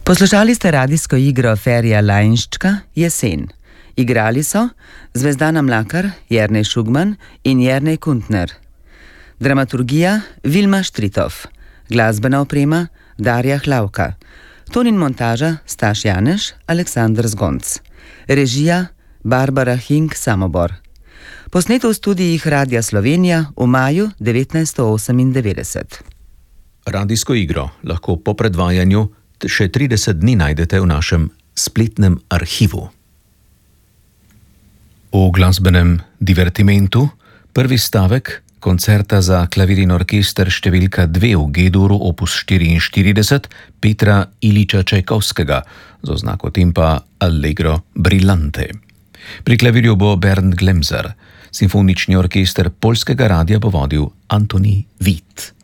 Poslušali ste radijsko igro Ferija Lajnščka Jesen. Igrali so Zvezdana Mlakar, Jernej Šugman in Jernej Kuntner. Dramaturgija Vilma Štritov. Glasbena oprema Darja Hlavka. Ton in montaža Staš Janeš, Aleksandr Zgonc. Režija Barbara Hink Samobor. Posneto v studijih Radia Slovenija v maju 1998. Radijsko igro lahko po predvajanju še 30 dni najdete v našem spletnem arhivu. V glasbenem divertimentu prvi stavek koncerta za klavir in orkester številka 2 v G-duru opus 44 Petra Iliča Čajkovskega z oznako tempa Allegro Brillante. Pri klavirju bo Bernd Glemser, simfonični orkester Poljskega radia bo vodil Antoni Witt.